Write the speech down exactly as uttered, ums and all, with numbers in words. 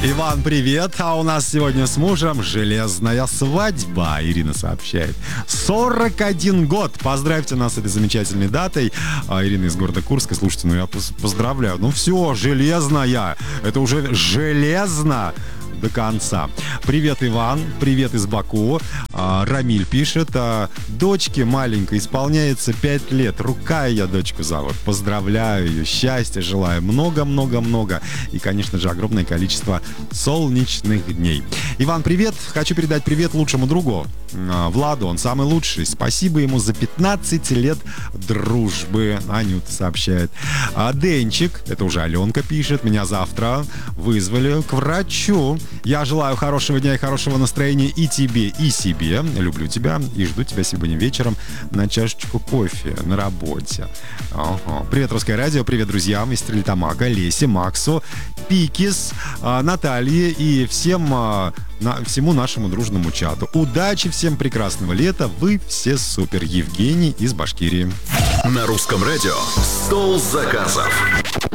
Иван, привет. А у нас сегодня с мужем железная свадьба, Ирина сообщает. сорок один год. Поздравьте нас с этой замечательной датой. А, Ирина из города Курска. Слушайте, ну я поздравляю. Ну все, железная. Это уже железно до конца. Привет, Иван. Привет из Баку. А, Рамиль пишет. А, дочке маленькой исполняется пять лет. Рука я дочку зовут. Поздравляю ее. Счастья желаю. Много-много-много. И, конечно же, огромное количество солнечных дней. Иван, привет. Хочу передать привет лучшему другу. А, Владу. Он самый лучший. Спасибо ему за пятнадцать лет дружбы. Анюта сообщает. А, Денчик. Это уже Аленка пишет. Меня завтра вызвали к врачу. Я желаю хорошего дня и хорошего настроения и тебе, и себе. Люблю тебя и жду тебя сегодня вечером на чашечку кофе на работе. Ага. Привет, Русское радио, привет друзьям из Стрельтамака, Лесе, Максу, Пикис, Наталье и всем, на, всему нашему дружному чату. Удачи, всем прекрасного лета, вы все супер. Евгений из Башкирии. На Русском радио «Стол заказов».